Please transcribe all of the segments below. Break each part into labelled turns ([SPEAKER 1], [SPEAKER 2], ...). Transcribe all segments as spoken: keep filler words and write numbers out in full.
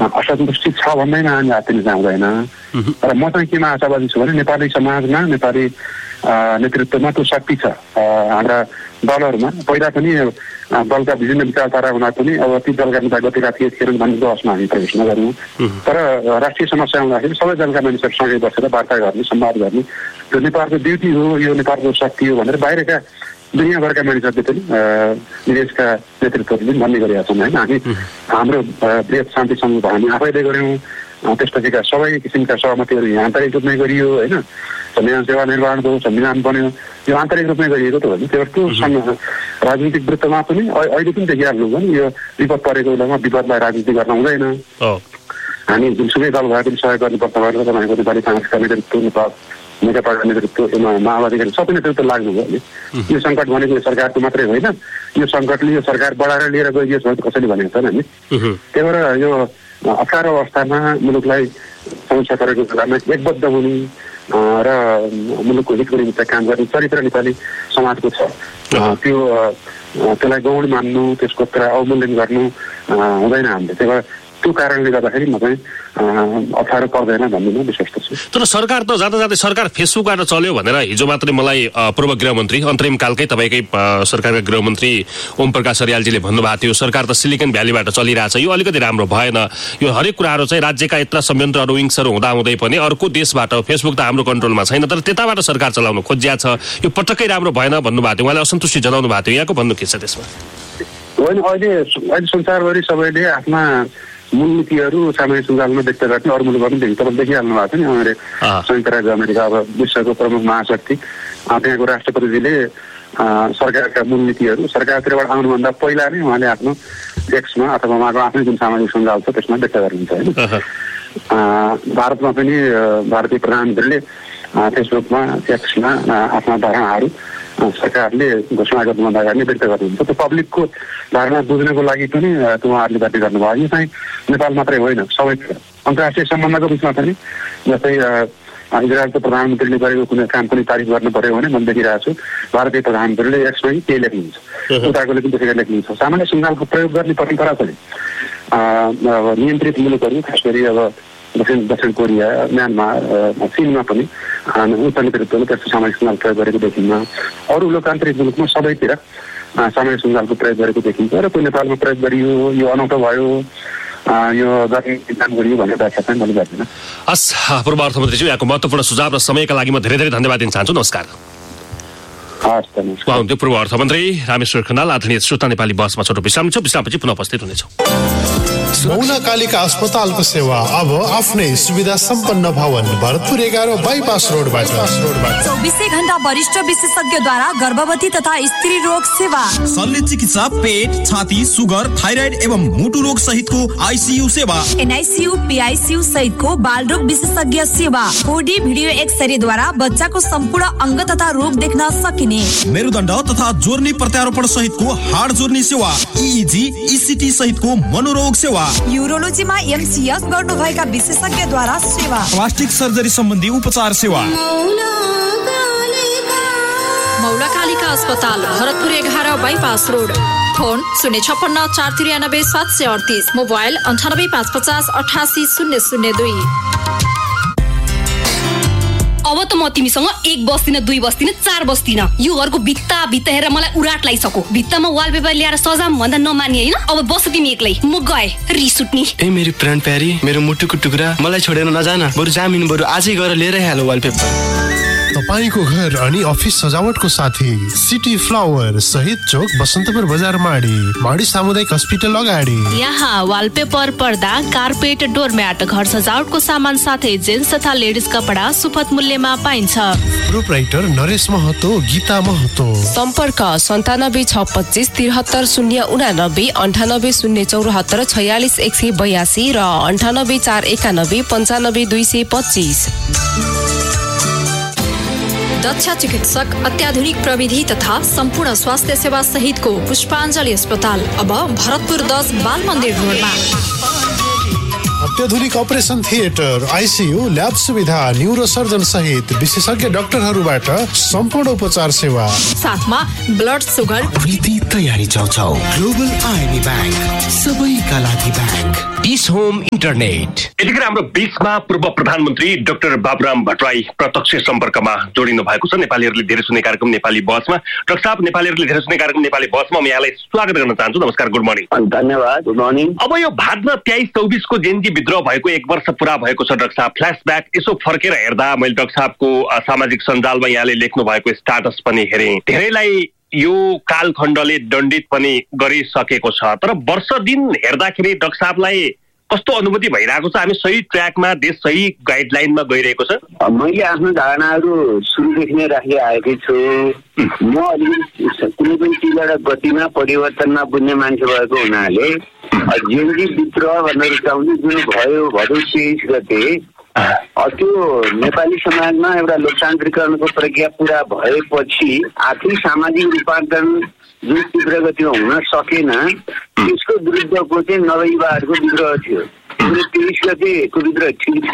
[SPEAKER 1] असन्तुष्टि छ भन्दैमा हामी हात्तिन जाँदैन। र म चाहिँ केमा आशावादी छु भने नेपाली समाजमा नेपाली नेतृत्वमा त्यो शक्ति छ। हाम्रा दलहरूमा पहिला पनि दलका विभिन्न विचारधारा हुँदा पनि अब ती दलका नेता गतिका थिए थिएनन् भन्ने बहसमा हामी प्रवेश नगर्नु। तर राष्ट्रिय समस्या आउँदाखेरि सबै दलका मानिसहरू सँगै बसेर वार्ता गर्ने संवाद गर्ने त्यो नेपालको ड्युटी हो, यो नेपालको शक्ति हो भनेर बाहिरका दुनियाँभरका मानिसहरूले पनि विदेशका नेतृत्वहरूले पनि भन्ने गरेका छन् होइन। हामी हाम्रो बृहत शान्ति समूह हामी आफैले गऱ्यौँ, त्यसपछिका सबै किसिमका सहमतिहरू यहाँ आन्तरिक रूपमै गरियो होइन। संविधान सेवा निर्माण भयो, संविधान बन्यो, यो आन्तरिक रूपमै गरिएको त हो नि। त्यो त्यो राजनीतिक वृत्तमा पनि अहिले पनि देखिहाल्नु भयो नि, यो विपद परेको बेलामा विपदलाई राजनीति गर्न हुँदैन। हामी जुनसुकै दल भए पनि सहयोग गर्नुपर्छ भनेर तपाईँको नेपाली काङ्ग्रेसका नेतृत्व, नेपाल नेकपाका नेतृत्व, माओवादीका सबै नेतृत्व लाग्नुभयो नि। यो सङ्कट भनेको सरकारको मात्रै होइन, यो सङ्कटले यो सरकार बढाएर लिएर गइयोस् भने कसैले भनेको छैन नि। त्यही भएर यो अप्ठ्यारो अवस्थामा मुलुकलाई समस्या परेको बेलामा एकबद्ध हुनु र मुलुकको हितको निमित्त काम गर्ने चरित्र नेपाली समाजको छ। त्यो त्यसलाई गौण मान्नु, त्यसको अवमूल्यन गर्नु हुँदैन हामीले। त्यही भएर त्यो कारणले गर्दाखेरि म चाहिँ अप्ठ्यारो पर्दैन भन्ने म विश्वस्त छु।
[SPEAKER 2] तर सरकार त जाँदा जाँदै सरकार फेसबुकबाट चल्यो भनेर हिजो मात्रै मलाई पूर्व गृहमन्त्री अन्तरिमकालकै तपाईँकै सरकारका गृहमन्त्री ओम प्रकाश अर्यालजीले भन्नुभएको थियो सरकार त सिलिकन भ्यालीबाट चलिरहेछ, यो अलिकति राम्रो भएन, यो हरेक कुराहरू चाहिँ राज्यका यत्र संयन्त्रहरू विङ्सहरू हुँदाहुँदै पनि अर्को देशबाट फेसबुक त हाम्रो कन्ट्रोलमा छैन तर त्यताबाट सरकार चलाउन खोजिया छ, यो पटक्कै राम्रो भएन भन्नुभएको थियो। उहाँले असन्तुष्टि जनाउनु भएको थियो, यहाँको भन्नु के छ त्यसमा?
[SPEAKER 1] होइन, अहिले अहिले संसारभरि सबैले आफ्ना मूलनीतिहरू सामाजिक सञ्जालमा व्यक्त गर्ने, अरू मुलुकमा पनि देखि तपाईँ देखिहाल्नु भएको छ नि। अमेरिका संयुक्त राज्य अमेरिका अब विश्वको प्रमुख महाशक्ति, त्यहाँको राष्ट्रपतिजीले सरकारका मूलनीतिहरू सरकारतिरबाट आउनुभन्दा पहिला नै उहाँले आफ्नो एक्समा अथवा उहाँको आफ्नै जुन सामाजिक सञ्जाल छ त्यसमा व्यक्त गर्नुहुन्छ होइन। भारतमा पनि भारतीय प्रधानमन्त्रीले फेसबुकमा एक्समा आफ्ना धारणाहरू सरकारले घोषणा गर्नुभन्दा अगाडि व्यक्त गर्नुहुन्छ। त्यो पब्लिकको धारणा बुझ्नको लागि पनि त्यो उहाँहरूले व्यक्त गर्नुभयो। यो चाहिँ नेपाल मात्रै होइन, सबै अन्तर्राष्ट्रिय सम्बन्धको बिचमा पनि जस्तै इजरायलको प्रधानमन्त्रीले गरेको कुनै काम पनि तारिफ गर्नु पर्यो भने मैले देखिरहेको छु भारतीय प्रधानमन्त्रीले एक्समै केही लेख्नुहुन्छ, उताकोले पनि त्यसरी लेख्नुहुन्छ। सामान्य सञ्जालको प्रयोग गर्ने परम्परा छ नि। नियन्त्रित मुलुकहरू खास गरी अब दक्षिण दक्षिण कोरिया, म्यानमार, चीनमा पनि उच्च नेतृत्वले त्यस्तो सामाजिक सञ्जाल प्रयोग गरेको देखिन्न। अरू लोकतान्त्रिक मुलुकमा सबैतिर सामाजिक सञ्जालको प्रयोग गरेको देखिन्छ र त्यो नेपालमा प्रयोग गरियो, यो अनौठो भयो, यो गर्ने काम गरियो भन्ने व्याख्या चाहिँ मैले गर्दिनँ।
[SPEAKER 2] हस्, पूर्व अर्थमन्त्रीज्यू यहाँको महत्त्वपूर्ण सुझाव र समयका लागि म धेरै धेरै धन्यवाद दिन चाहन्छु। नमस्कार।
[SPEAKER 1] हस्, नमस्कार।
[SPEAKER 2] उहाँ हुन्थ्यो पूर्व अर्थमन्त्री रामेश्वर खनाल। आदरणीय श्रोता, नेपाली बसमा छोटो विश्राम छ, विश्रामपछि पुनः उपस्थित हुनेछौँ।
[SPEAKER 3] मौना कालिका अस्पतालको सेवा अब आफ्नै सुविधा सम्पन्न भवन भरतपुर एघार बाइपास रोडबाट
[SPEAKER 4] चौबिसै घण्टा वरिष्ठ विशेषज्ञद्वारा गर्भवती तथा स्त्री रोग सेवा,
[SPEAKER 5] शल्य चिकित्सा, पेट, छाती, सुगर, थाइराइड एवं मुटु रोग सहितको आइसियु सेवा,
[SPEAKER 4] एनआइसियु, पिआइसियु सहितको बाल रोग विशेषज्ञ सेवा, फोरडी भिडियो एक्सरे द्वारा बच्चाको सम्पूर्ण अङ्ग तथा रोग देख्न सकिने,
[SPEAKER 5] मेरुदण्ड तथा जोर्नी प्रत्यारोपण सहितको हाड जोर्नी सेवा, इइजी, इसिटी सहितको मनोरोग सेवा,
[SPEAKER 4] युरोलोजीमा एमसीएस गर्नुभएका विशेषज्ञद्वारा सेवा,
[SPEAKER 5] प्लास्टिक सर्जरी सम्बन्धी उपचार सेवा।
[SPEAKER 6] मौला कालिका अस्पताल भरतपुर एघार बाइपास रोड। फोन शून्य छप्पन्न चार त्रियानब्बे सात सय अडतिस, मोबाइल अन्ठानब्बे पाँच पचास अठासी शून्य शून्य दुई।
[SPEAKER 7] अब त म तिमीसँग एक बस्दिन, दुई बस्दिन, चार बस्दिन। यो घरको भित्ता भित्ता हेरेर मलाई उराट लागिसक्यो। भित्तामा वालपेपर ल्याएर सजाम भन्दा नमाने होइन। अब बस तिमी एक्लै, म गए रिस उठ्ने।
[SPEAKER 8] ए मेरो प्राण प्यारी, मेरो मुटुको टुक्रा, मलाई छोडेर नजान। बरु जामिन बरु आजै गएर लिएर हाल वालपेपर।
[SPEAKER 3] तपाईको घर अनि अफिस सजावटको साथी सिटी फ्लावर शहीद चोक बसन्तपुर बजार माडी माडी सामुदायिक अस्पताल अगाडि।
[SPEAKER 9] यहाँ वालपेपर, पर्दा, कार्पेट, डोरम्याट, घर सजावटको सामान साथै जेन्ट्स तथा लेडिज कपडा सुपथ मूल्यमा पाइन्छ।
[SPEAKER 3] प्रोप्राइटर नरेश महतो, गीता महतो।
[SPEAKER 9] सम्पर्क सन्तानब्बे छ पच्चिस त्रिहत्तर शून्य उनानब्बे, अन्ठानब्बे शून्य चौरात्तर छयालिस एक सय बयासी र अन्ठानब्बे चार एकानब्बे पन्चानब्बे दुई सय पच्चिस।
[SPEAKER 6] दक्ष चिकित्सक, अत्याधुनिक प्रविधि तथा सम्पूर्ण स्वास्थ्य सेवा सहितको पुष्पाञ्जली अस्पताल अब भरतपुर दस बाल मन्दिर रोडमा।
[SPEAKER 3] अत्याधुनिक अपरेसन थिएटर, आइसियू, ल्याब सुविधा, न्युरोसर्जन सहित विशेषज्ञ डाक्टरहरूबाट सम्पूर्ण उपचार सेवा,
[SPEAKER 6] साथमा ब्लड सुगर
[SPEAKER 10] वृद्धि तयारी चाउचाउ। ग्लोबल आइबी ब्याङ्क, सबैका लागि ब्याङ्क।
[SPEAKER 2] Piece home internet. यतिखेर हाम्रो बीचमा पूर्व प्रधानमन्त्री डाक्टर बाबुराम भट्टराई प्रत्यक्ष सम्पर्कमा जोडिनु भएको छ। नेपालीहरूले धेरै सुन्ने कार्यक्रम नेपाली बसमा। डाक्टर साहब, नेपालीहरूले धेरै सुन्ने कार्यक्रम नेपाली बसमा म यहाँलाई स्वागत गर्न चाहन्छु। नमस्कार, गुड मर्निङ।
[SPEAKER 1] धन्यवाद, गुड मर्निङ।
[SPEAKER 2] अब यो भाद्र तेइस चौबिसको जेएनजी विद्रोह भएको एक वर्ष पुरा भएको छ डाक्टर साहब। फ्ल्यासब्याक यसो फर्केर हेर्दा मैले डाक्टर साहबको सामाजिक सञ्जालमा यहाँले लेख्नु भएको स्टाटस पनि हेरेँ। धेरैलाई यो कालखण्डले दण्डित पनि गरिसकेको छ, तर वर्ष दिन हेर्दाखेरि डाक्टर साहबलाई कस्तो अनुभूति भइरहेको छ? हामी सही ट्र्याकमा, देश सही गाइडलाइनमा गइरहेको छ?
[SPEAKER 1] मैले आफ्नो धारणाहरू सुरुदेखि नै राख्दै आएकै छु। म अलिकति कुनै पनि चिजबाट गतिमा परिवर्तनमा बुझ्ने मान्छे भएको हुनाले जेएनजी विद्रोह भन्न रुचाउँछु जुन भयो भदौ तेइस गते, त्यो नेपाली समाजमा एउटा लोकतान्त्रिकरणको प्रक्रिया पुरा भएपछि आर्थिक सामाजिक रूपान्तरण जुन तीव्र गतिमा हुन सकेन, त्यसको विरुद्धको चाहिँ नवयुवाहरूको विद्रोह थियो। तेइस गतेको विद्रोह ठिक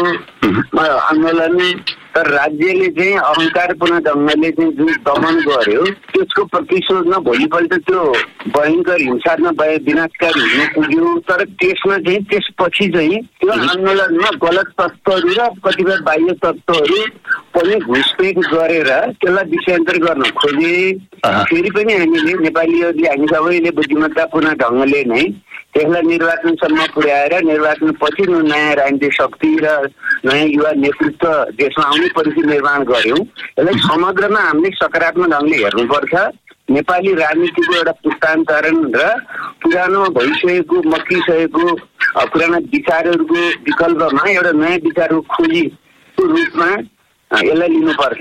[SPEAKER 1] थियो आन्दोलन, तर राज्यले चाहिँ अहङ्कारपूर्ण ढङ्गले चाहिँ जुन दमन गर्यो त्यसको प्रतिशोधमा भोलिपल्ट त्यो भयङ्कर हिंसात्मक विनाशकारी हुन पुग्यो। तर त्यसमा चाहिँ त्यसपछि चाहिँ त्यो आन्दोलनमा गलत तत्त्वहरू र कतिपय बाह्य तत्त्वहरू पनि घुसपेट गरेर त्यसलाई विषयान्तर गर्न खोजे। फेरि पनि हामीले नेपालीहरूले हामी सबैले बुद्धिमत्तापूर्ण ढङ्गले नै त्यसलाई निर्वाचनसम्म पुर्याएर निर्वाचनपछि नयाँ राजनीतिक शक्ति र नयाँ युवा नेतृत्व देशमा आउने परिस्थिति निर्माण गर्यौँ। यसलाई समग्रमा हामीले सकारात्मक ढङ्गले हेर्नुपर्छ। नेपाली राजनीतिको एउटा पुस्तान्तरण र पुरानो भइसकेको मकिसकेको पुराना विचारहरूको विकल्पमा एउटा नयाँ विचारको खोजीको रूपमा यसलाई लिनुपर्छ।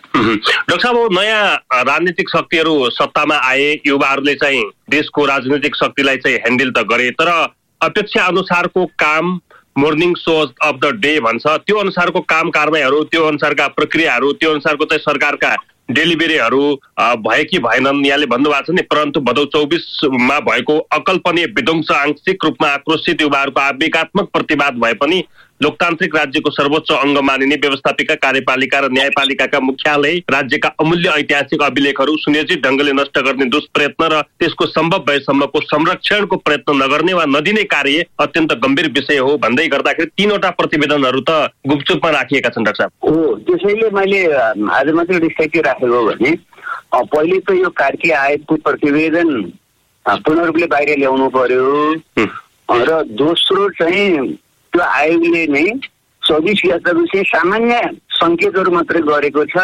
[SPEAKER 2] डाक्टर साहब, नयाँ राजनीतिक शक्तिहरू सत्तामा आए, युवाहरूले चाहिँ देशको राजनीतिक शक्तिलाई चाहिँ ह्यान्डल त गरे, तर अपेक्षा अनुसारको काम, morning so of the day भन्छ, त्यो अनुसारको काम कारबाहीहरू, त्यो अनुसारका प्रक्रियाहरू, त्यो अनुसारको चाहिँ सरकारका डेलिभरीहरू भए कि भएनन् यहाँले भन्नुभएको छ नि। परन्तु भदौ चौबिसमा भएको अकल्पनीय विध्वंस आंशिक रूपमा आक्रोशित युवाहरूको आवेगात्मक प्रतिवाद भए पनि लोकतान्त्रिक राज्यको सर्वोच्च अङ्ग मानिने व्यवस्थापिका, कार्यपालिका र न्यायपालिकाका मुख्यालय राज्यका अमूल्य ऐतिहासिक अभिलेखहरू सुनियोजित ढङ्गले नष्ट गर्ने दुष्प्रयत्न र त्यसको सम्भव भएसम्मको संरक्षणको प्रयत्न नगर्ने वा नदिने कार्य अत्यन्त गम्भीर विषय हो भन्दै गर्दाखेरि तीनवटा प्रतिवेदनहरू त गुपचुपमा राखिएका छन् डाक्टर साहब।
[SPEAKER 1] हो, त्यसैले मैले आज मात्रै रिसाइटी राखेको भने पहिले त यो कार्की आयोगको प्रतिवेदन पूर्ण रूपले बाहिर ल्याउनु पर्यो र दोस्रो चाहिँ त्यो आयोगले नै चौबिस गतेको चाहिँ सामान्य सङ्केतहरू मात्रै गरेको छ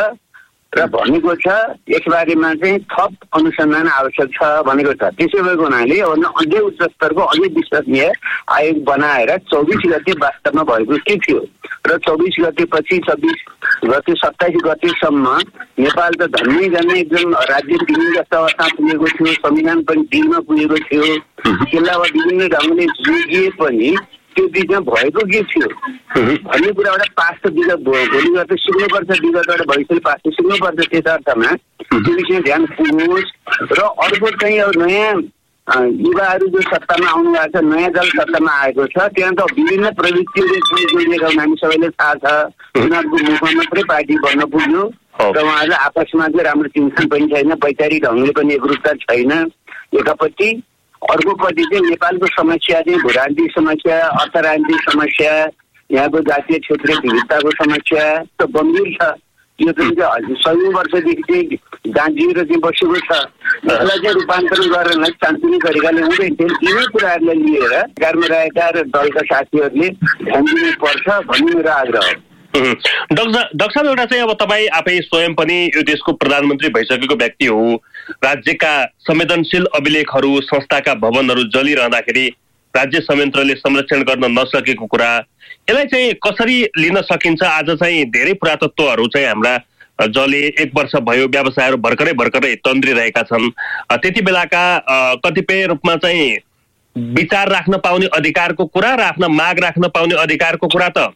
[SPEAKER 1] र भनेको छ यसबारेमा चाहिँ थप अनुसन्धान आवश्यक छ भनेको छ। त्यसो भएको हुनाले अझै उच्च स्तरको अझै विश्वसनीय आयोग बनाएर चौबिस गते वास्तवमा भएको के थियो र चौबिस गतेपछि छब्बिस गते सत्ताइस गतेसम्म नेपाल त धन्नै धन्नै एकदम राज्य दिने जस्तो अवस्था पुगेको थियो, संविधान पनि दिनमा पुगेको थियो। त्यसलाई अब विभिन्न ढङ्गले जोगिए पनि त्यो बिचमा भएको के थियो भन्ने कुरा एउटा पास त विगत भोलि गर्दै सिक्नुपर्छ, विगतबाट भविष्यले पास त सिक्नुपर्छ। त्यस अर्थमा त्यो विषयमा ध्यान पुग्नुहोस्। र अर्को चाहिँ अब नयाँ युवाहरू जो सत्तामा आउनु भएको छ, नयाँ दल सत्तामा आएको छ, त्यहाँ त विभिन्न प्रवृत्तिहरू जोडिएका हामी सबैले थाहा छ। उनीहरूको मुखमा मात्रै पार्टी बन्न पुग्यो र उहाँहरूले आपसमा चाहिँ राम्रो चिन्तन पनि छैन, वैचारिक ढङ्गले पनि एकरूपता छैन एकापट्टि। अर्कोपट्टि चाहिँ नेपालको समस्या चाहिँ भूराजनीतिक समस्या, अर्थ राजनीतिक समस्या, यहाँको जातीय क्षेत्रीय विविधताको समस्या त गम्भीर छ। यो चाहिँ सयौँ वर्षदेखि चाहिँ गाँजिएर चाहिँ बसेको छ। यसलाई चाहिँ रूपान्तरण गरेर शान्तिनी तरिकाले हुँदैन थियो। यिनै कुराहरूलाई लिएर सरकारमा रहेका र दलका साथीहरूले ध्यान दिनुपर्छ भन्ने मेरो आग्रह हो।
[SPEAKER 2] डाक्टर साहब, एउटा चाहिँ अब तपाईँ आफै स्वयं पनि यो देशको प्रधानमन्त्री भइसकेको व्यक्ति हो। राज्यका संवेदनशील अभिलेखहरू, संस्थाका भवनहरू जलिरहँदाखेरि राज्य संयन्त्रले संरक्षण गर्न नसकेको कुरा, यसलाई चाहिँ कसरी लिन सकिन्छ? आज चाहिँ धेरै पुरातत्वहरू चाहिँ हाम्रा जले एक वर्ष भयो, व्यवसायहरू भर्खरै भर्खरै तन्द्रिरहेका छन्। त्यति बेलाका कतिपय रूपमा चाहिँ विचार राख्न पाउने अधिकारको कुरा र आफ्ना माग राख्न पाउने अधिकारको कुरा त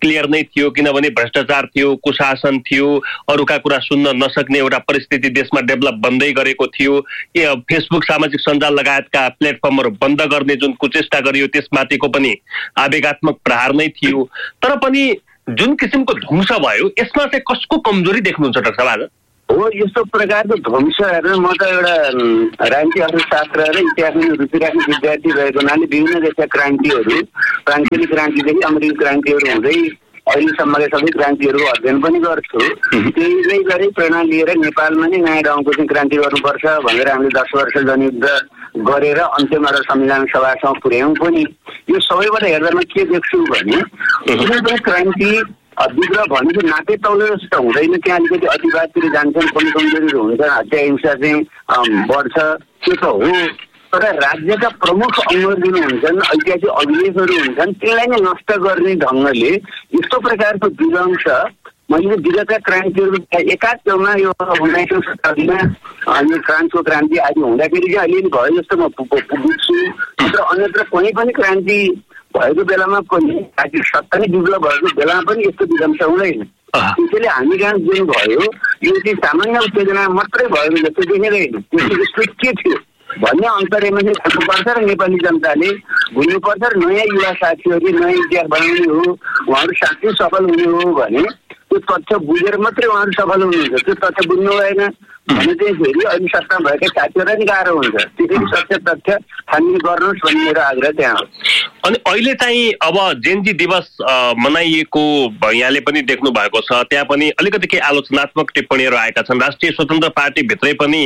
[SPEAKER 2] क्लियर नै थियो, किनभने भ्रष्टाचार थियो, कुशासन थियो, अरूका कुरा सुन्न नसक्ने एउटा परिस्थिति देशमा डेभलप बन्दै गरेको थियो। फेसबुक सामाजिक सञ्जाल लगायतका प्लेटफर्महरू बन्द गर्ने जुन कुचेष्टा गरियो त्यसमाथिको पनि आवेगात्मक प्रहार नै थियो। तर पनि जुन किसिमको ध्वंस भयो यसमा चाहिँ कसको कमजोरी देख्नुहुन्छ डाक्टर साहब?
[SPEAKER 11] हो, यस्तो प्रकारको ध्वंस हेरेर म त एउटा राजनीतिक अर्थशास्त्र र इतिहासमा रुचि राख्ने विद्यार्थी भएको हुनाले विभिन्न देशका क्रान्तिहरू, फ्रान्सेली क्रान्तिदेखि अमेरिकी क्रान्तिहरू हुँदै अहिलेसम्मका सबै क्रान्तिहरूको अध्ययन पनि गर्छु। त्यही गरी प्रेरणा लिएर नेपालमा नै नयाँ ढङ्गको चाहिँ क्रान्ति गर्नुपर्छ भनेर हामीले दस वर्ष जनयुद्ध गरेर अन्त्यमा र संविधान सभासम्म पुर्यायौँ पनि। यो सबैबाट हेर्दा म के देख्छु भने कुनै पनि क्रान्ति विग्रह भनेको नापे तौले जस्तो हुँदैन, त्यहाँ अलिकति अतिवादतिर जान्छन्, पनि कमजोरीहरू हुन्छ, हत्या हिंसा चाहिँ बढ्छ, त्यो त हो। तर राज्यका प्रमुख अङ्गहरू हुन्छन्, ऐतिहासिक अभिलेखहरू हुन्छन्, त्यसलाई नै नष्ट गर्ने ढङ्गले यस्तो प्रकारको विध्वंस मैले विगतका क्रान्तिहरू एकात्रमा यो उन्नाइसौँ शताब्दीमा यो फ्रान्सको क्रान्ति आदि हुँदाखेरि चाहिँ अलिअलि भयो जस्तो म बुझ्छु। तर अन्यत्र कुनै पनि क्रान्ति भएको बेलामा पनि राज्य सत्ता नै विप्लव भएको बेलामा पनि यस्तो विध्वंस हुँदैन। त्यसैले हामी कहाँ जुन भयो यो चाहिँ सामान्य उत्तेजना मात्रै भएको जस्तो देखिँदैन। त्यसको यस्तो के थियो भन्ने अन्तर्यमा चाहिँ राख्नुपर्छ र नेपाली जनताले भुल्नुपर्छ र नयाँ युवा साथीहरूले नयाँ इतिहास बनाउने हो, उहाँहरू साँच्चै सफल हुने हो भने त्यो तथ्य बुझेर मात्रै उहाँहरू सफल हुनुहुन्छ। त्यो तथ्य बुझ्नु भएन भने चाहिँ फेरि अहिले सत्तामा भएका साथीहरूलाई नि गाह्रो हुन्छ। त्यसरी सत्य तथ्य छानबिन गर्नुहोस् भन्ने मेरो आग्रह त्यहाँ हो।
[SPEAKER 2] अनि अहिले चाहिँ अब जेनजी दिवस मनाइएको यहाँले पनि देख्नु भएको छ, त्यहाँ पनि अलिकति केही आलोचनात्मक टिप्पणीहरू आएका छन्। राष्ट्रिय स्वतन्त्र पार्टी भित्रै पनि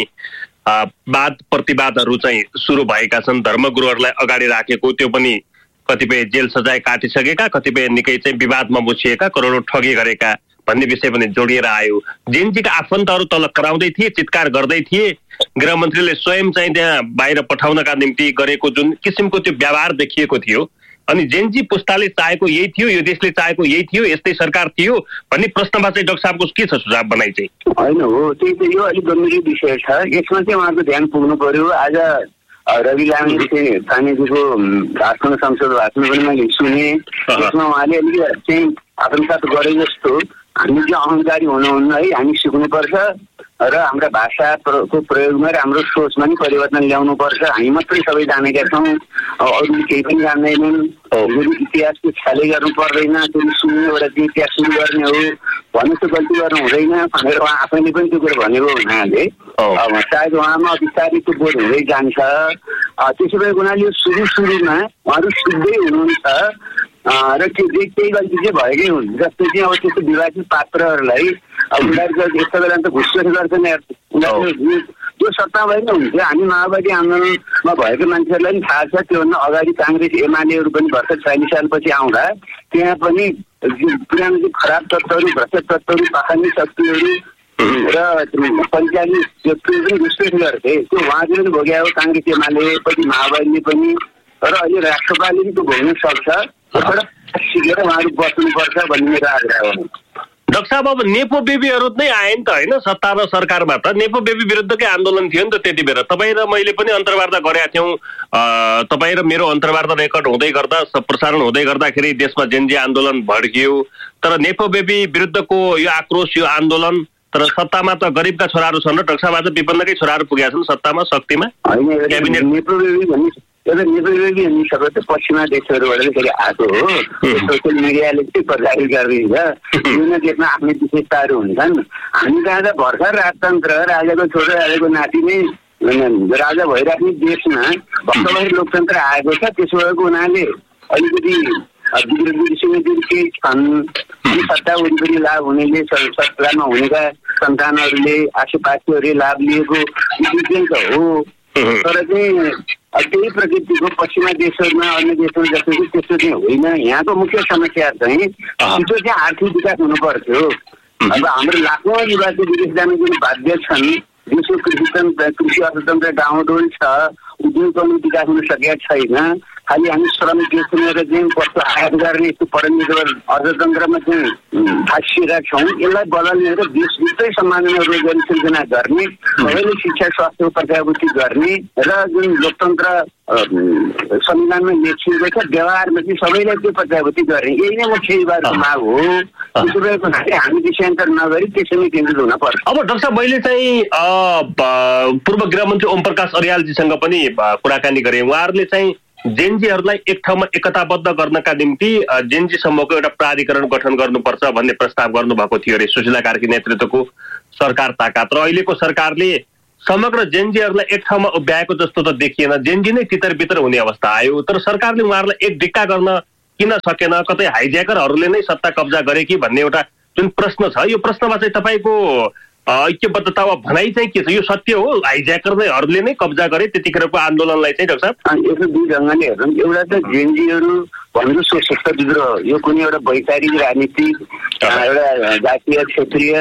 [SPEAKER 2] वाद प्रतिवादहरू चाहिँ सुरु भएका छन्। धर्मगुरुहरूलाई अगाडि राखेको त्यो पनि कतिपय जेल सजाय काटिसकेका, कतिपय निकै चाहिँ विवादमा मुछिएका, करोडौँ ठगी गरेका भन्ने विषय पनि जोडिएर आयो। जेनजीका आफन्तहरू तल कराउँदै थिए, चित्कार गर्दै थिए। गृहमन्त्रीले स्वयं चाहिँ त्यहाँ बाहिर पठाउनका निम्ति गरेको जुन किसिमको त्यो व्यवहार देखिएको थियो, अनि जेनजी पुस्ताले चाहेको यही थियो, यो देशले चाहेको यही थियो, यस्तै सरकार थियो भन्ने प्रश्नमा चाहिँ डाक्टर साहबको के छ सुझाव बनाइ चाहिँ?
[SPEAKER 11] होइन हो, त्यही त यो अलिक गम्भीर विषय छ। यसमा चाहिँ उहाँको ध्यान पुग्नु पर्यो। आज रवि लामी स्थानीयजीको भाषण संसद भाषण पनि मैले सुने। त्यसमा उहाँले अलिक चाहिँ आत्मसात गरे जस्तो हामी चाहिँ अहङ्कारी हुनुहुन्न है, हामी सिक्नुपर्छ र हाम्रा भाषाको प्रयोगमा र हाम्रो सोचमा नि परिवर्तन ल्याउनुपर्छ। हामी मात्रै सबै जानेका छौँ, अरूले केही पनि जान्दैनन्। इतिहासको छाले गर्नु पर्दैन, त्यो सुन्नेबाट त्यो इतिहास सुरु गर्ने हो भन्ने त्यो गल्ती गर्नु हुँदैन भनेर उहाँ आफैले पनि त्यो कुरो भनेको हुनाले सायद उहाँमा बिस्तारै त्यो बोध हुँदै जान्छ। त्यसो भएको हुनाले सुरु सुरुमा उहाँहरू सिक्दै हुनुहुन्छ र केही केही गल्ती चाहिँ भएकै हुन्छ। जस्तै चाहिँ अब त्यस्तो विवादित पात्रहरूलाई अब उनीहरू यस्तो बेला त घुसखोरी गर्छन्, उनीहरू त्यो सत्ता भए नै हुन्छ। हामी माओवादी आन्दोलनमा भएको मान्छेहरूलाई पनि थाहा छ, त्योभन्दा अगाडि काङ्ग्रेस एमालेहरू पनि भर्खर छयालिस सालपछि आउँदा त्यहाँ पनि पुरानो चाहिँ खराब तत्त्वहरू, भ्रष्ट तत्त्वहरू, पाखण्डी शक्तिहरू र पञ्चायती व्यक्तिहरू पनि घुसखोरी गर्थे। त्यो उहाँले पनि भोग्या हो, काङ्ग्रेस एमाले पछि माओवादीले पनि। र अहिले राष्ट्रपालले पनि त्यो भोग्न सक्छ, सिकेर उहाँहरू बस्नुपर्छ भन्ने मेरो आग्रह हो।
[SPEAKER 2] डाक्टर साहब, अब नेपो बेबीहरू नै आए नि त होइन सत्ता र सरकारमा, त नेपो बेबी विरुद्धकै आन्दोलन थियो नि त त्यति बेला। तपाईँ र मैले पनि अन्तर्वार्ता गरेका थियौँ। तपाईँ र मेरो अन्तर्वार्ता रेकर्ड हुँदै गर्दा, प्रसारण हुँदै गर्दाखेरि देशमा जेनजी आन्दोलन भड्कियो। तर नेपो बेबी विरुद्धको यो आक्रोश, यो आन्दोलन, तर सत्तामा त गरिबका छोराहरू छन् र डाक्टर साहब आज विपन्नकै छोराहरू पुगेका छन् सत्तामा, शक्तिमा, क्याबिनेट।
[SPEAKER 11] नेपो बेबी भन्ने एउटा नेपाली भन्ने शब्द चाहिँ पश्चिमा देशहरूबाट फेरि आएको हो। सोसियल मिडियाले चाहिँ प्रचारित गरिदिन्छ। विभिन्न देशमा आफ्नै विशेषताहरू हुन्छन्। हामी कहाँ त भर्खर राजतन्त्र, राजाको छोरो राजाको नाति नै राजा भइराख्ने देशमा भक्तभरि लोकतन्त्र आएको छ। त्यसो भएको हुनाले अलिकति बिग्रिसिने केही छन्। सत्ता वरिपरि लाभ हुनेले, सत्तामा हुनेका सन्तानहरूले, आसेपासेहरूले लाभ लिएको चाहिँ त हो। तर चाहिँ त्यही प्रकृतिको पश्चिमा देशहरूमा, अन्य देशमा जस्तो कि त्यस्तो चाहिँ होइन। यहाँको मुख्य समस्या चाहिँ छिटो चाहिँ आर्थिक विकास हुनु पर्थ्यो। अब हाम्रो लाखौँ युवा चाहिँ विदेश जान जुन बाध्य छन्, देशको कृषि तन्त्र, कृषि अर्थतन्त्र डाउनडोल छ, उद्योग पनि विकास हुन सकेका छैन। खालि हामी श्रमिक देशबाट चाहिँ वस्तु आयात गर्ने यस्तो परनिर्भर अर्थतन्त्रमा चाहिँ फाँसिएका छौँ। यसलाई बदल्ने र देशभित्रै सम्मानना रोजगारी सृजना गर्ने, सबैले शिक्षा स्वास्थ्य प्रत्याभूति गर्ने र जुन लोकतन्त्र संविधानमा लेखिएको छ, व्यवहारमा चाहिँ सबैलाई त्यो प्रत्याभूति गर्ने, यही नै मुख्य युवाहरूको माग हो। त्यसो भएको हुनाले हामी विषयान्तर नगरी त्यसैमा केन्द्रित हुन पर्छ।
[SPEAKER 2] अब डाक्टर साहब, मैले चाहिँ पूर्व गृहमन्त्री ओम प्रकाश अर्यालजीसँग पनि कुराकानी गरेँ। उहाँहरूले चाहिँ जेनजीहरूलाई एक ठाउँमा एकताबद्ध गर्नका निम्ति जेनजी समूहको एउटा प्राधिकरण गठन गर्नुपर्छ भन्ने प्रस्ताव गर्नुभएको थियो अरे सुशीला कार्की नेतृत्वको सरकार ताकात। र अहिलेको सरकारले समग्र जेनजीहरूलाई एक ठाउँमा उभ्याएको जस्तो त देखिएन, जेनजी नै तितर बितर हुने अवस्था आयो। तर सरकारले उहाँहरूलाई एक ढिक्का गर्न किन सकेन? कतै हाइज्याकरहरूले नै सत्ता कब्जा गरे कि भन्ने एउटा जुन प्रश्न छ, यो प्रश्नमा चाहिँ तपाईँको ऐक्यबद्धता वा भनाइ चाहिँ के छ? यो सत्य हो हाइज्याकरहरूले नै कब्जा गरे त्यतिखेरको आन्दोलनलाई चाहिँ? डाक्टर साहब,
[SPEAKER 11] यसो दुई ढङ्गले हेर्नु। एउटा त जेनजीहरू भनेको सशक्त विद्रोह, यो कुनै एउटा वैचारिक राजनीतिक एउटा जातीय क्षेत्रीय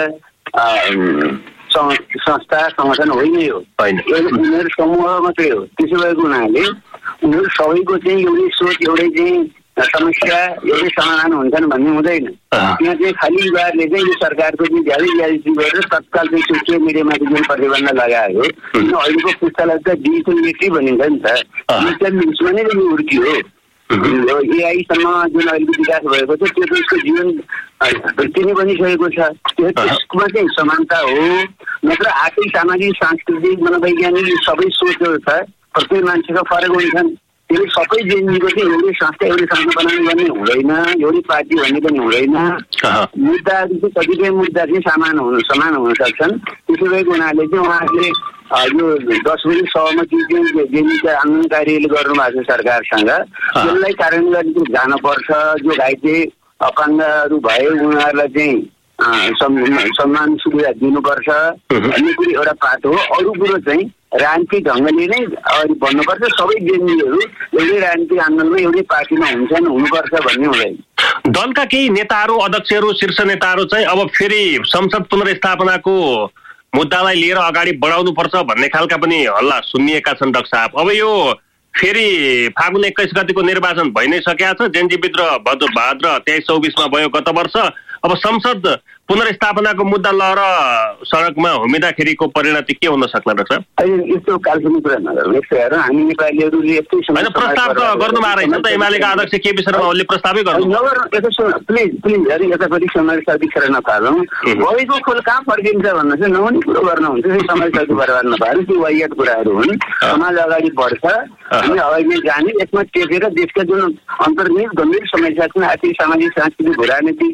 [SPEAKER 11] संस्था सङ्गठन होइन, यो उनीहरू समूह मात्रै हो। त्यसो भएको हुनाले उनीहरू सबैको चाहिँ एउटै सोच, एउटै चाहिँ समस्या, एउटै समाधान हुन्छन् भन्ने हुँदैन। यहाँ चाहिँ खालि युवाहरूले चाहिँ यो सरकारको चाहिँ ज्यादै ज्यादै गरेर तत्काल चाहिँ सोसियल मिडियामाथि जुन प्रतिबन्ध लगायो, अहिलेको पुस्तालाई त डिजिटल लिट्री भनिन्छ नि त, डिजिटल न्युजमा नै पनि हुर्कियो। एआईसम्म जुन अहिले विकास भएको छ त्यो त उसको जीवन वृत्ति नै बनिसकेको छ। त्यो त्यसमा चाहिँ समानता हो, नत्र आर्थिक सामाजिक सांस्कृतिक मनोवैज्ञानिक सबै सोचहरू छ, प्रत्येक मान्छेको फरक हुन्छन्। त्यसले सबै जेनजीको चाहिँ एउटै संस्था एउटै संस्था बनाउने गर्ने हुँदैन, एउटै पार्टी भन्ने पनि हुँदैन। मुद्दाहरू चाहिँ कतिपय मुद्दा चाहिँ समान हुन समान हुन सक्छन्। त्यसो भएको हुनाले चाहिँ उहाँहरूले यो दस बजी सहमति चाहिँ जेनजीका आन्दोलनकारीले गर्नुभएको छ सरकारसँग, त्यसलाई कार्यान्वयन गर्ने जानुपर्छ। जो घाइते अपाङ्गहरू भए उनीहरूलाई चाहिँ सम्मान सुविधा दिनुपर्छ भन्ने कुरो एउटा पाटो हो। अरू कुरो चाहिँ राजनीतिक ढङ्गले नै अगाडि बढ्नुपर्छ। सबै जेनजीहरू एउटै राजनीतिक आन्दोलनमा एउटै पार्टीमा हुन्छन् हुनुपर्छ भन्ने हुँदैन।
[SPEAKER 2] दलका केही नेताहरू, अध्यक्षहरू, शीर्ष नेताहरू चाहिँ अब फेरि संसद पुनर्स्थापनाको मुद्दालाई लिएर अगाडि बढाउनुपर्छ भन्ने खालका पनि हल्ला सुनिएका छन् डाक्टर साहब। अब यो फेरि फागुन एक्काइस गतिको निर्वाचन भइ नै सकेको छ। जेनजी विद्रोह भाद्र भाद्र तेइस चौबिसमा भयो गत वर्ष। अब संसद पुनर्स्थापनाको मुद्दा लहर सडकमा हुमिँदाखेरिको परिणति के हुन सक्ला डाक्टर साहब?
[SPEAKER 11] यस्तो काल्पनिक कुरा नगरौँ। यस्तो हेरौँ, हामी नेपालीहरूले यस्तै
[SPEAKER 2] होइन प्रस्ताव त गर्नुभएको रहेछ त एमालेका अध्यक्ष केपी शर्मा ओलीले प्रस्तावै गर्नु
[SPEAKER 11] नगरौँ। यस्तो प्लिज प्लिज अलिक यतापट्टि समाजशास्त्री खेर नपालौँ। गएको खोल कहाँ फर्किन्छ भन्नु चाहिँ नहुने कुरो गर्नुहुन्छ। समाजशास्त्री बर्बाद नपाल्नु, त्यो वाहियात कुराहरू हुन्। समाज अगाडि बढ्छ, हामी अगाडि जाने, यसमा टेकेर देशका जुन अन्तर्निहित गम्भीर समस्या छन्, आर्थिक सामाजिक सांस्कृतिक राजनीतिक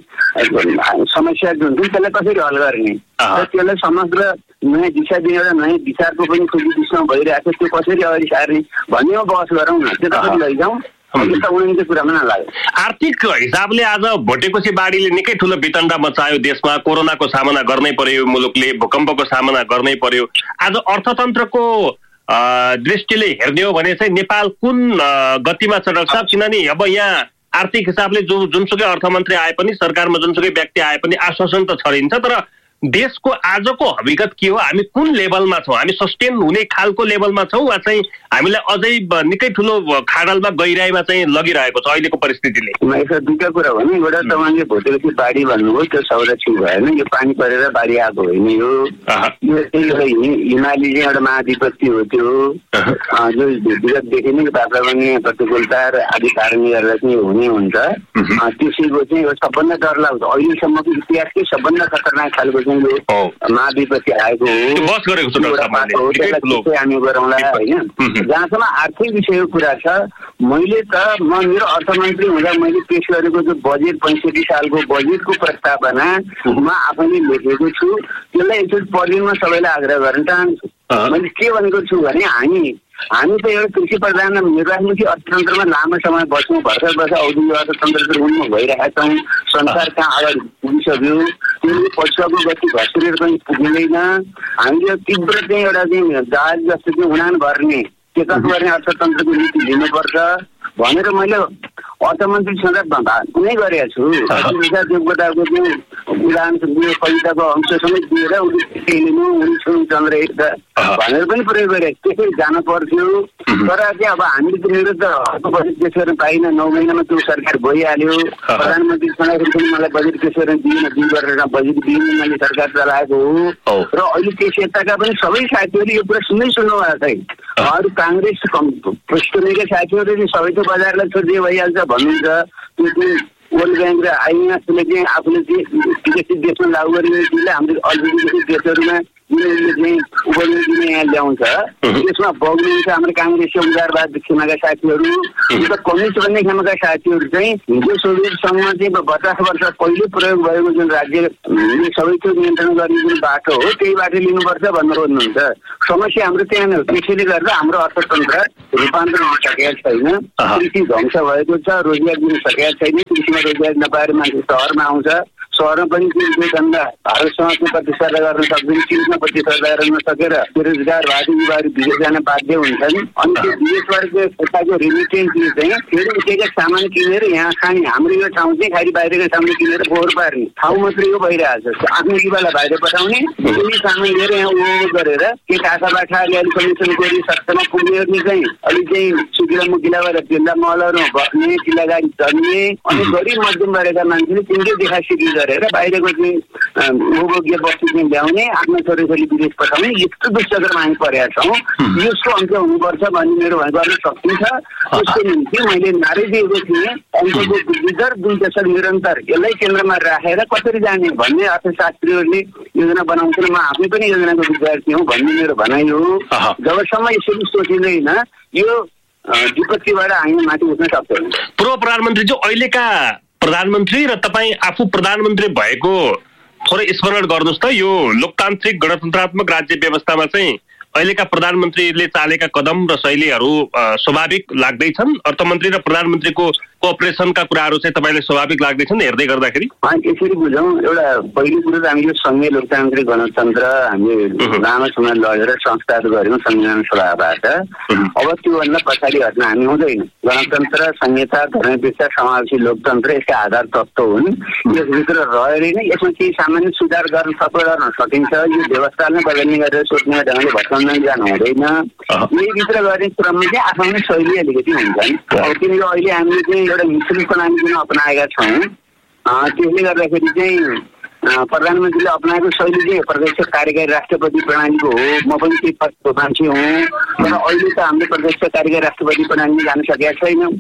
[SPEAKER 11] समस्या जुन छन् त्यसलाई कसरी हल गर्ने र त्यसलाई समग्र नयाँ दिशा दिने एउटा नयाँ विचारको पनि खोजी दिशामा भइरहेको छ, त्यो कसरी अगाडि सार्ने भन्नेमा बहस गरौँ न। त्यो त लैजाउँ, उनीहरूको कुरामा नलाग्यो।
[SPEAKER 2] आर्थिक हिसाबले आज भोटेकोसी बाढीले निकै ठुलो वितण्डा मचायो देशमा। कोरोनाको सामना गर्नै पर्यो मुलुकले, भूकम्पको सामना गर्नै पर्यो। आज अर्थतन्त्रको दृष्टिले हेर्ने हो भने चाहिँ नेपाल कुन गतिमा छ डाक्टर साहब? किनभने अब यहाँ आर्थिक हिसाबले जो जुनसुकै अर्थमन्त्री आए पनि, सरकारमा जुनसुकै व्यक्ति आए पनि आश्वासन त छरिन्छ, तर देशको आजको हकीकत के हो? हामी कुन लेभलमा छौँ? हामी सस्टेन हुने खालको लेभलमा छौँ वा चाहिँ हामीलाई अझै निकै ठुलो खाडलमा गहिराइमा चाहिँ लगिरहेको छ अहिलेको परिस्थितिले?
[SPEAKER 11] यसो दुईटा कुरा भने, एउटा तपाईँले भोटेपछि बाढी भन्नुभयो, त्यो संरक्षण भएन। यो पानी परेर बाढी आएको होइन, यो हिमाली चाहिँ एउटा महाधिपत्य हो। त्यो जो विगतदेखि नै वातावरणीय प्रतिकूलता र आदि कारणले गर्दा चाहिँ हुने हुन्छ। त्यसैको चाहिँ सबभन्दा डरलाग्दो अहिलेसम्मको इतिहासकै सबभन्दा खतरनाक खालको चाहिँ यो महाधिपत्य आएको हो। हामी गरौँला होइन। जहाँसम्म आर्थिक विषयको कुरा छ, मैले त म मेरो अर्थमन्त्री हुँदा मैले पेश गरेको जो बजेट पैँसठी सालको बजेटको प्रस्तावना म आफैले लेखेको छु, त्यसलाई एकचोटि पढिदिनु सबैलाई आग्रह गर्न चाहन्छु। मैले के भनेको छु भने हामी हामी त एउटा कृषि प्रधान निर्वाचनमुखी अर्थतन्त्रमा लामो समय बस्छौँ, भर्खर वर्ष औद्योगिक अर्थतन्त्र उन्मुख भइरहेका छौँ। संसार कहाँ अगाडि पुगिसक्यो, त्यसले पछुवाको गति घस्रेर पनि पुगिँदैन। हामीले तीव्र चाहिँ एउटा चाहिँ जहाज जस्तो चाहिँ उडान भर्ने टेकअप गर्ने अर्थतन्त्रको नीति लिनुपर्छ। भनेर मैले अर्थमन्त्री छँदा कुनै गरेका छु। देवकोटाको त्यो उदाहरण कविताको अंश समेत दिएर उनी चन्द्र भनेर पनि प्रयोग गरे। त्यसरी जान पर्थ्यो। तर चाहिँ अब हामीले तिनीहरू त अर्को बजेट पेश गर्न पाइन। नौ महिनामा त्यो सरकार गइहाल्यो। प्रधानमन्त्री छँदाखेरि पनि मलाई बजेट पेश गर्न दिएन। दुई गरेर बजेट दिएन, मैले सरकार चलाएको हो। र अहिले त्यस यताका पनि सबै साथीहरूले यो कुरा सुन्नै सुन्नु भएको छैन। अरू काङ्ग्रेस पृष्ठभूमिका साथीहरूले सबै त बजारलाई छोडिदिए भइहाल्छ भन्नुहुन्छ। त्यो चाहिँ वर्ल्ड ब्याङ्क र आइएमएफले चाहिँ आफूले चाहिँ विकसित देशमा लागू गरिने चिजलाई हाम्रो अझ विकसित देशहरूमा यिनीहरूले चाहिँ उपयोग दिने यहाँ ल्याउँछ। त्यसमा बग्नुहुन्छ हाम्रो काङ्ग्रेस उदारवाद खेमाका साथीहरू, कम्युनिस्ट भन्ने खेमाका साथीहरू चाहिँ हिजो सोभियत सङ्घमा चाहिँ पचास वर्ष पहिले प्रयोग भएको जुन राज्यले सबै थोक नियन्त्रण गर्ने जुन बाटो हो त्यही बाटो लिनुपर्छ भनेर खोज्नुहुन्छ। समस्या हाम्रो त्यहाँ त्यसैले गर्दा हाम्रो अर्थतन्त्र रूपान्तरण हुन सकेको छैन। कृषि ध्वंस भएको छ, रोजगार दिन सकेको छैन। कृषिमा रोजगार नपाएर मान्छे सहरमा आउँछ। सहरमा पनि त्यो धन्दा भारत समाजमा प्रतिस्पर्धा गर्न सक्दैन, चिजमा प्रतिस्पर्धा गर्न नसकेर बेरोजगार भएको युवाहरू विदेश जान बाध्य हुन्छन्। अनि त्यो विदेशबाट पैसाको रिमिटेन्स चाहिँ फेरि उठेका सामान किनेर यहाँ खाने। हाम्रो यो ठाउँ चाहिँ खालि बाहिरको सामान किनेर फोहोर पार्ने ठाउँ मात्रै यो भइरहेको छ। आफ्नो युवालाई बाहिर पठाउने, त्यही सामान लिएर यहाँ उयो गरेर के कासा बाठा अलिअलि कमिसन गरी सत्तामा पुग्नेहरूले चाहिँ अलिक चाहिँ सुकिला मुकिला भएर जिल्ला महलहरूमा बस्ने, चिल्ला गाडी चढ्ने अनि गरिब मध्यम वर्गका मान्छेले तिनकै देखा सिकी गरेर बाहिरको चाहिँ उपभोग्य वस्तु चाहिँ ल्याउने, आफ्नो छोरीछोरी विदेश पठाउने, यस्तो दुष्चक्रमा हामी परेका छौँ। यसको अन्त्य हुनुपर्छ भन्ने मेरो भए गर्न सकिन्छ। त्यसको निम्ति मैले नारै दिएको थिएँ, अङ्कको वृद्धिदर दुई दशक निरन्तर यसलाई केन्द्रमा राखेर कसरी जाने भन्ने अर्थशास्त्रीहरूले योजना बनाउँछन्। म आफै पनि योजनाको विद्यार्थी हौँ भन्ने मेरो भनाइ हो। जबसम्म यसरी सोचिँदैन यो विपत्तिबाट हामी माथि उठ्न सक्दैन।
[SPEAKER 2] पूर्व प्रधानमन्त्री जो अहिलेका प्रधानमन्त्री र तपाईँ आफू प्रधानमन्त्री भएको थोरै स्मरण गर्नुहोस् त। यो लोकतान्त्रिक गणतन्त्रात्मक राज्य व्यवस्थामा चाहिँ अहिलेका प्रधानमन्त्रीले चालेका कदम र शैलीहरू स्वाभाविक लाग्दैछन्? अर्थमन्त्री र प्रधानमन्त्रीको कोअपरेसनका कुराहरू चाहिँ तपाईँले स्वाभाविक लाग्दैछन् हेर्दै गर्दाखेरि?
[SPEAKER 11] यसरी बुझौँ, एउटा पहिलो कुरो त हामीले सङ्घीय लोकतान्त्रिक गणतन्त्र हामीले लामो समय लडेर संस्कार गऱ्यौँ संविधान सभाबाट। अब त्योभन्दा पछाडि हट्न हामी हुँदैन। गणतन्त्र, संहिता, धर्मनिरपेक्ष, समावेशी लोकतन्त्र यसका आधार तत्त्व हुन्। यसभित्र रहेर नै यसमा केही सामान्य सुधार गर्न सफल गर्न सकिन्छ। यो व्यवस्थालाई बदल्ने गरेर सोच्ने ढङ्गले भत्काउन जानु हुँदैन। यही भित्र गर्ने क्रममा चाहिँ आफ्नो शैली अलिकति हुन्छन्। अब किनकि अहिले हामीले चाहिँ एउटा मिश्रित प्रणाली जुन अपनाएका छौँ, त्यसले गर्दाखेरि चाहिँ प्रधानमन्त्रीले अपनाएको शैली चाहिँ प्रत्यक्ष कार्यकारी राष्ट्रपति प्रणालीको हो। म पनि त्यही पदको मान्छे हुँ। तर अहिले त हामीले प्रत्यक्ष कार्यकारी राष्ट्रपति प्रणालीमा जान सकेका छैनौँ।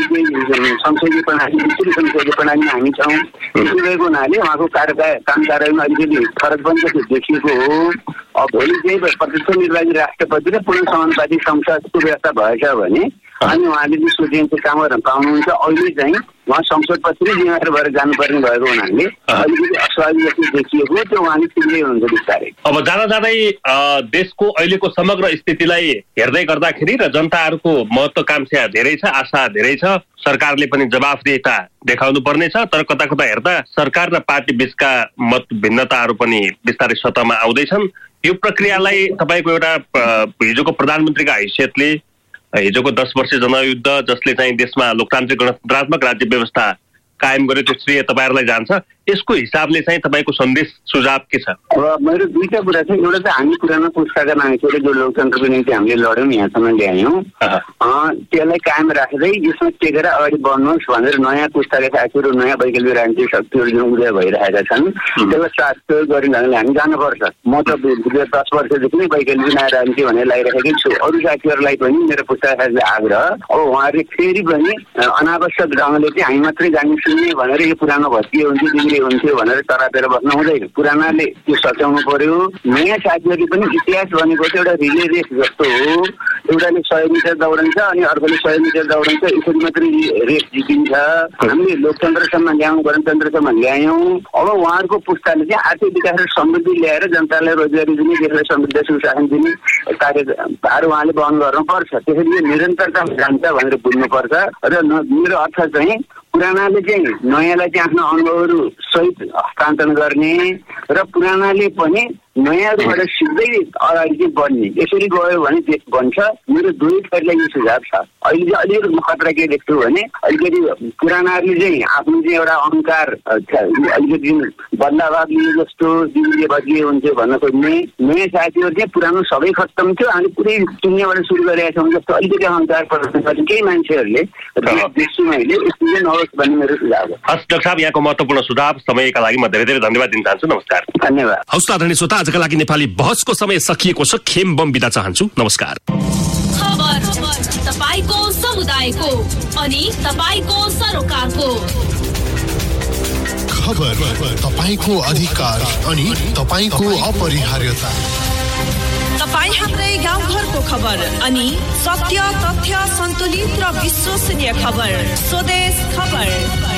[SPEAKER 11] संसदीय प्रणाली, मिश्रित संसदीय प्रणालीमा हामी छौँ। त्यसो भएको हुनाले उहाँको कार्य काम कार्यमा अलिकति फरक पनि देखिएको हो। अब भोलि चाहिँ प्रत्यक्ष निर्वाचित राष्ट्रपति र पूर्ण समानुपातिक संसदको व्यवस्था भएछ भने अनि उहाँले चाहिँ सोधिन्छ काम गर्न पाउनुहुन्छ। अहिले चाहिँ उहाँ संसदपछि नै जिम्मेवार भएर जानुपर्ने भएको हुनाले अलिकति अस्वाभाविक जस्तो देखिएको त्यो उहाँले सिक्दै हुनुहुन्छ बिस्तारै।
[SPEAKER 2] अब जाँदा जाँदै देशको अहिलेको समग्र स्थितिलाई हेर्दै गर्दाखेरि र जनताहरूको महत्त्वाकांक्षा धेरै छ, आशा धेरै छ। सरकारले पनि जवाफदेहिता देखाउनु पर्नेछ। तर कता कता हेर्दा सरकार र पार्टी बीचका मत भिन्नताहरू पनि बिस्तारै सतहमा आउँदैछन्। यो प्रक्रियालाई तपाईँको एउटा हिजोको प्रधानमन्त्रीका हैसियतले, हिजोको दस वर्ष जनयुद्ध जसले चाहिँ देशमा लोकतान्त्रिक गणतन्त्रात्मक राज्य व्यवस्था कायम गर्यो त्यो श्रेय तपाईँहरूलाई जान्छ। यसको हिसाबले चाहिँ तपाईँको सन्देश सुझाव के छ?
[SPEAKER 11] अब मेरो दुईटा कुरा छ। एउटा त हामी पुरानो पुस्ताका मान्छेले जो लोकतन्त्रको निम्ति हामीले लड्यौँ, यहाँसम्म ल्यायौँ, त्यसलाई कायम राख्दै यसमा टेकेर अगाडि बढ्नुहोस् भनेर नयाँ पुस्ताका साथीहरू, नयाँ वैकल्पिक राजनीतिक शक्तिहरू जुन उदय भइरहेका छन् त्यसलाई साथ प्रयोग गर्ने ढङ्गले हामी जानुपर्छ। म त दस वर्षदेखि नै वैकल्पिक नयाँ राजनीति भनेर लगाइरहेकै छु। अरू साथीहरूलाई पनि मेरो पुस्ताका साथीले आग्रह, अब उहाँहरूले फेरि पनि अनावश्यक ढङ्गले चाहिँ हामी मात्रै जाने सुन्ने भनेर यो पुरानो भत्किए हुन्थ्यो हुन्थ्यो भनेर तरापेर बस्न हुँदैन। पुरानाले त्यो सच्याउनु पर्यो। नयाँ साथीहरूले पनि इतिहास भनेको चाहिँ एउटा रिले रेस जस्तो हो। एउटाले सय मिटर दौडन्छ अनि अर्कोले सय मिटर दौडन्छ, यसरी मात्रै रेस जितिन्छ। हामीले लोकतन्त्रसम्म ल्यायौँ, गणतन्त्रसम्म ल्यायौँ। अब उहाँहरूको पुस्ताले चाहिँ आर्थिक विकास र समृद्धि ल्याएर जनतालाई रोजगारी दिने, देशलाई समृद्ध सुशासन दिने कार्यभार उहाँले वहन गर्नुपर्छ। त्यसरी यो निरन्तरता जान्छ भनेर बुझ्नुपर्छ। र मेरो अर्थ चाहिँ पुरानाले चाहिँ नयाँलाई चाहिँ आफ्नो अनुभवहरू सहित हस्तान्तरण गर्ने र पुरानाले पनि नयाँहरूबाट सिक्दै अगाडि चाहिँ बढ्ने यसरी गयो भने देश बन्छ। मेरो दुवै थरीलाई यो सुझाव छ। अहिले चाहिँ अलिकति खतरा के देख्छु भने अलिकति पुरानाहरूले चाहिँ आफ्नो चाहिँ एउटा अहङ्कार अलिकति बदलावाद लिए जस्तो दिदीले बदलिए हुन्थ्यो भन्न खोज्ने, नयाँ साथीहरू चाहिँ पुरानो सबै खत्तम थियो अनि पुरै शून्यबाट सुरु गरेका छौँ जस्तो अलिकति अहङ्कार प्रदर्शन गर्ने केही मान्छेहरूले देख्छु मैले। यस्तो चाहिँ नहोस् भन्ने मेरो सुझाव हो।
[SPEAKER 2] हस् डाक्टर साहब, यहाँको महत्त्वपूर्ण सुझाव समयका लागि म धेरै धेरै धन्यवाद दिन चाहन्छु। नमस्कार।
[SPEAKER 11] धन्यवाद।
[SPEAKER 2] हौस् आदरणीय श्रोता, आजका लागि नेपाली बहसको समय सकिएको छ। खेम बम बिदा चाहन्छु। नमस्कार।
[SPEAKER 12] खबर तपाईको समुदायको अनि तपाईको सरोकारको,
[SPEAKER 3] खबर तपाईको अधिकार अनि तपाईको अपरिहार्यता,
[SPEAKER 12] तपाईँ हाम्रै गाउँघरको खबर अनि सत्य तथ्य सन्तुलित र विश्वसनीय खबर। स्वदेश खबर।